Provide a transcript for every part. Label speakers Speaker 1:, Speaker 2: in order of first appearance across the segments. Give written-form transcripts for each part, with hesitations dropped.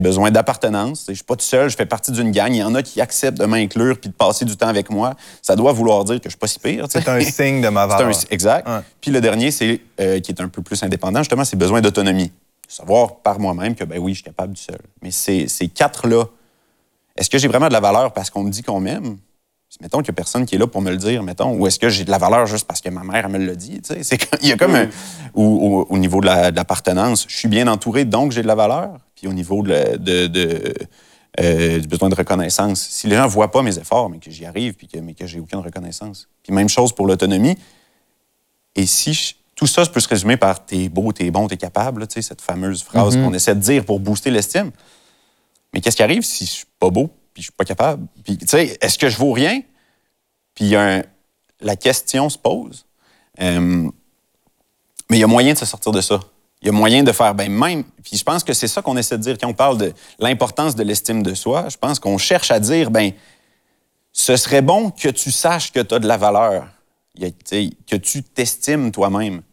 Speaker 1: besoin d'appartenance. Je suis pas tout seul, je fais partie d'une gang. Il y en a qui acceptent de m'inclure puis de passer du temps avec moi. Ça doit vouloir dire que je suis pas si pire.
Speaker 2: C'est un signe de ma valeur.
Speaker 1: Exact. Ouais. Puis le dernier, c'est qui est un peu plus indépendant, justement, c'est besoin d'autonomie. Savoir par moi-même que, ben oui, je suis capable du seul. Mais ces quatre-là, est-ce que j'ai vraiment de la valeur parce qu'on me dit qu'on m'aime? Mettons qu'il n'y a personne qui est là pour me le dire, mettons. Ou est-ce que j'ai de la valeur juste parce que ma mère, elle me l'a dit? Il y a comme au niveau de l'appartenance, je suis bien entouré, donc j'ai de la valeur. Puis au niveau du besoin de reconnaissance, si les gens ne voient pas mes efforts, mais que j'y arrive, mais que j'ai aucune reconnaissance. Puis même chose pour l'autonomie. Et si tout ça peut se résumer par « t'es beau, t'es bon, t'es capable », cette fameuse phrase qu'on essaie de dire pour booster l'estime. Mais qu'est-ce qui arrive si je suis pas beau? Puis je suis pas capable. Puis, tu sais, est-ce que je vaux rien? Puis la question se pose. Mais il y a moyen de se sortir de ça. Il y a moyen de faire, même... Puis je pense que c'est ça qu'on essaie de dire quand on parle de l'importance de l'estime de soi. Je pense qu'on cherche à dire, ce serait bon que tu saches que tu as de la valeur, que tu t'estimes toi-même.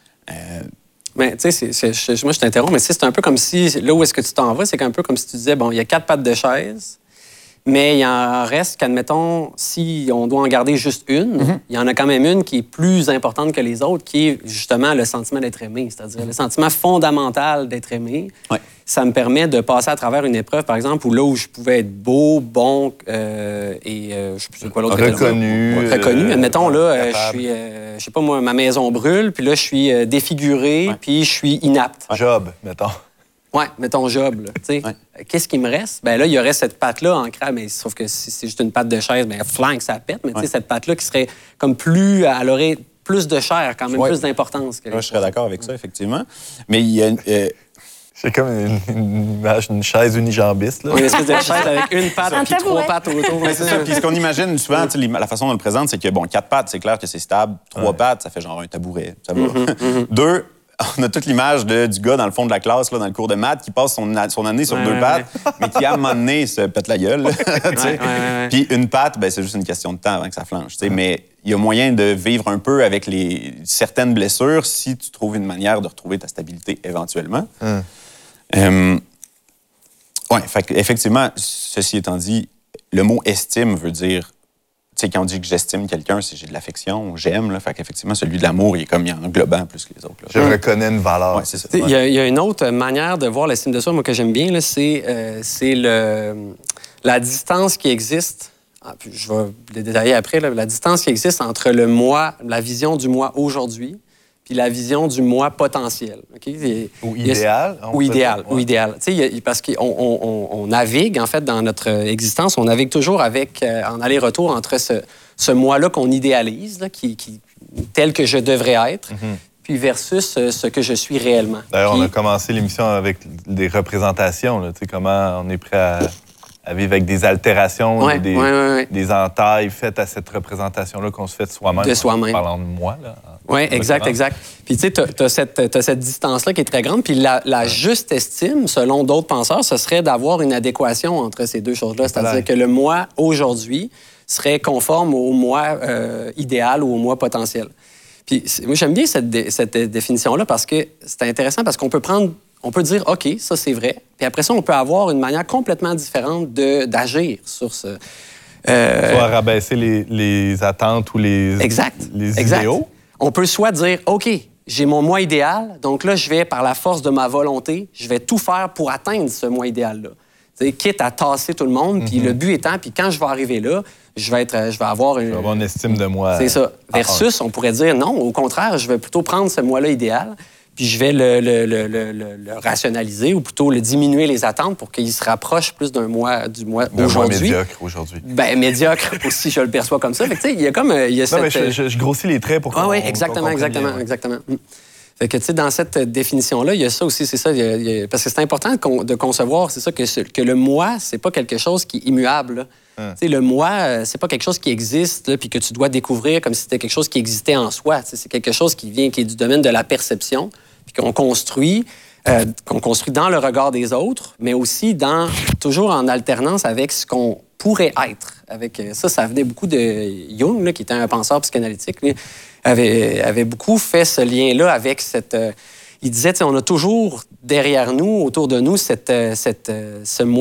Speaker 3: Mais tu sais, moi je t'interromps, mais c'est un peu comme si, là où est-ce que tu t'en vas, c'est un peu comme si tu disais, il y a 4 pattes de chaise, mais il en reste qu'admettons, si on doit en garder juste une, il y en a quand même une qui est plus importante que les autres, qui est justement le sentiment d'être aimé, c'est-à-dire le sentiment fondamental d'être aimé. Ouais. Ça me permet de passer à travers une épreuve, par exemple, où là où je pouvais être beau, bon et je sais plus quoi l'autre.
Speaker 2: Reconnu.
Speaker 3: Reconnu. Admettons, là, je suis, je sais pas moi, ma maison brûle, puis là, je suis défiguré, puis je suis inapte.
Speaker 2: Job, mettons.
Speaker 3: Oui, mettons job, là, tu sais. Ouais. Qu'est-ce qui me reste? Bien là, il y aurait cette patte-là ancrée, mais sauf que si c'est juste une patte de chaise, bien, flank, ça pète, mais tu sais, cette patte-là qui serait comme plus... Elle aurait plus de chair, quand même, plus d'importance.
Speaker 1: Je serais d'accord avec ça, effectivement. Mais il y a...
Speaker 2: C'est comme une image d'une chaise unijambiste, là.
Speaker 3: Oui, une espèce de chaise avec une patte puis 3 pattes autour.
Speaker 1: C'est ça. Puis ce qu'on imagine souvent, la façon dont on le présente, c'est que, 4 pattes, c'est clair que c'est stable. 3 pattes, ça fait genre un tabouret. Ça va. 2... On a toute l'image du gars dans le fond de la classe, là, dans le cours de maths, qui passe son année sur 2 pattes, mais qui, à un moment donné, se pète la gueule. Puis une patte, c'est juste une question de temps avant que ça flanche. Mais il y a moyen de vivre un peu avec certaines blessures si tu trouves une manière de retrouver ta stabilité éventuellement. Effectivement, ceci étant dit, le mot « estime » veut dire... Tu sais, quand on dit que j'estime quelqu'un, c'est j'ai de l'affection, j'aime. Là, fait qu'effectivement, celui de l'amour, il est comme englobant plus que les autres. Là.
Speaker 2: Je reconnais une valeur.
Speaker 1: Ouais, c'est ça.
Speaker 3: Il y a une autre manière de voir l'estime de soi, moi, que j'aime bien, c'est la distance qui existe. Puis je vais le détailler après. Là, la distance qui existe entre le moi, la vision du moi aujourd'hui, puis la vision du moi potentiel. Okay?
Speaker 2: Ou idéal.
Speaker 3: Ou idéal. Parce qu'on navigue, en fait, dans notre existence, on navigue toujours avec, en aller-retour entre ce moi-là qu'on idéalise, là, tel que je devrais être, puis versus ce que je suis réellement.
Speaker 2: D'ailleurs, on a commencé l'émission avec des représentations, là, comment on est prêt à vivre avec des altérations, des entailles faites à cette représentation-là qu'on se fait de soi-même.
Speaker 3: De soi-même.
Speaker 2: En parlant de moi, là.
Speaker 3: Oui, exact. Puis, tu sais, t'as cette distance-là qui est très grande. Puis, la juste estime, selon d'autres penseurs, ce serait d'avoir une adéquation entre ces deux choses-là. C'est-à-dire que le moi, aujourd'hui, serait conforme au moi idéal ou au moi potentiel. Puis, moi, j'aime bien cette définition-là parce que c'est intéressant parce qu'on peut dire, OK, ça, c'est vrai. Puis après ça, on peut avoir une manière complètement différente d'agir sur ce...
Speaker 2: Soit rabaisser les attentes ou les idéaux.
Speaker 3: On peut soit dire, OK, j'ai mon moi idéal, donc là, je vais, par la force de ma volonté, je vais tout faire pour atteindre ce moi idéal-là. T'sais, quitte à tasser tout le monde, puis le but étant, puis quand je vais arriver là, je vais avoir
Speaker 2: une estime de moi.
Speaker 3: C'est ça. Versus, on pourrait dire, non, au contraire, je vais plutôt prendre ce moi-là idéal, puis je vais le rationaliser ou plutôt le diminuer les attentes pour qu'il se rapproche plus du moi aujourd'hui.
Speaker 2: Médiocre aujourd'hui.
Speaker 3: Médiocre aussi, je le perçois comme ça. Fait que, tu sais, il y a comme... mais
Speaker 2: je grossis les traits pour qu'on...
Speaker 3: Oui, exactement. Fait que, tu sais, dans cette définition-là, il y a ça aussi, c'est ça. Parce que c'est important de concevoir, c'est ça, que le moi, c'est pas quelque chose qui est immuable. Tu sais, le moi, c'est pas quelque chose qui existe, puis que tu dois découvrir comme si c'était quelque chose qui existait en soi. Tu sais, c'est quelque chose qui est du domaine de la perception, puis qu'on construit dans le regard des autres, mais aussi toujours en alternance avec ce qu'on pourrait être. Ça venait beaucoup de Jung, là, qui était un penseur psychanalytique. Lui, avait beaucoup fait ce lien-là avec il disait, on a toujours derrière nous, autour de nous, ce moi